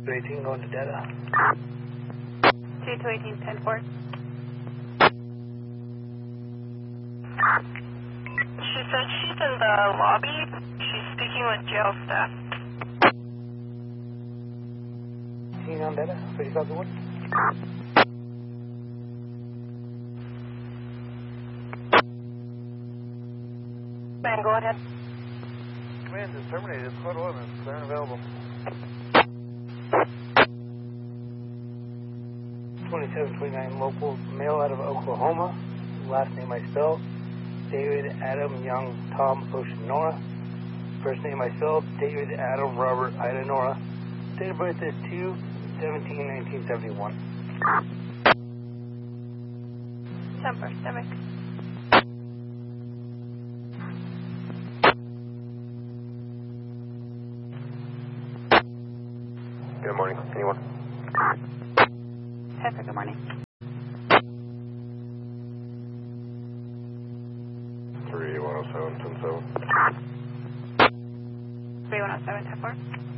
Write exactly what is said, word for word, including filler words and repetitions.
two eighteen going to data. two two eighteen, ten four. She said she's in the lobby. She's speaking with jail staff. eighteen on data, thirty thousand one. Man, go ahead. Command is terminated. Squad eleven is clear and available. twenty-seven twenty-nine local, male out of Oklahoma. Last name I spelled. David Adam Young Tom Ocean Nora. First name I spelled. David Adam Robert Ida Nora. Date of birth is two seventeen nineteen seventy-one. Temper, stomach. Good morning. Anyone? Temper, good morning. three one oh seven, ten seven. three one oh seven, ten four.